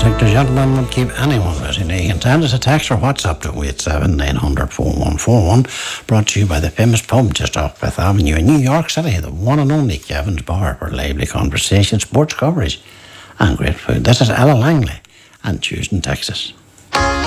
think the gentleman would keep anyone waiting. You can send us a text or WhatsApp to 087 900 4141. Brought to you by the famous pub just off Fifth Avenue in New York City, the one and only Kevin's Bar, for lively conversation, sports coverage, and great food. This is Ella Langley and Tuesday, Texas.